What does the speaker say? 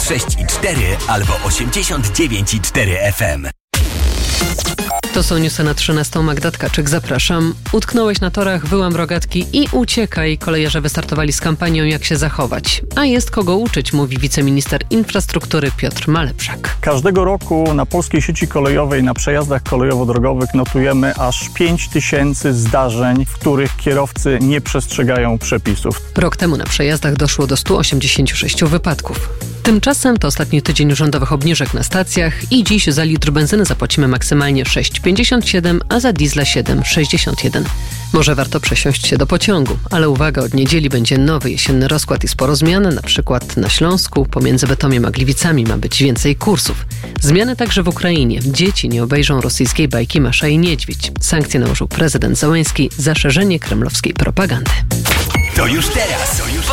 96,4 albo 89,4 FM. To są newsy na 13. Magda Tkaczyk, zapraszam. Utknąłeś na torach, wyłam rogatki i uciekaj. Kolejarze wystartowali z kampanią Jak się zachować. A jest kogo uczyć, mówi wiceminister infrastruktury Piotr Malepszak. Każdego roku na polskiej sieci kolejowej, na przejazdach kolejowo-drogowych notujemy aż 5000 zdarzeń, w których kierowcy nie przestrzegają przepisów. Rok temu na przejazdach doszło do 186 wypadków. Tymczasem to ostatni tydzień rządowych obniżek na stacjach i dziś za litr benzyny zapłacimy maksymalnie 6,57, a za diesla 7,61. Może warto przesiąść się do pociągu, ale uwaga, od niedzieli będzie nowy jesienny rozkład i sporo zmian, na przykład na Śląsku, pomiędzy Bytomiem a Gliwicami ma być więcej kursów. Zmiany także w Ukrainie. Dzieci nie obejrzą rosyjskiej bajki Masza i Niedźwiedź. Sankcje nałożył prezydent Zełenski za szerzenie kremlowskiej propagandy. To już teraz.